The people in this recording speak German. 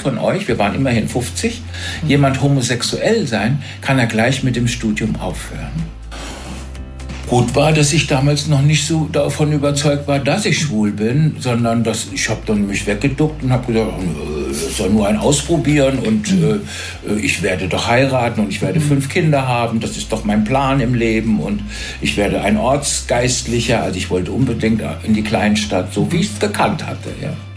von euch, wir waren immerhin 50, jemand homosexuell sein, kann er gleich mit dem Studium aufhören. Gut war, dass ich damals noch nicht so davon überzeugt war, dass ich schwul bin, sondern ich habe dann mich weggeduckt und habe gesagt, es soll nur ein Ausprobieren und ich werde doch heiraten und ich werde 5 Kinder haben, das ist doch mein Plan im Leben und ich werde ein Ortsgeistlicher, also ich wollte unbedingt in die Kleinstadt, so wie ich es gekannt hatte. Ja.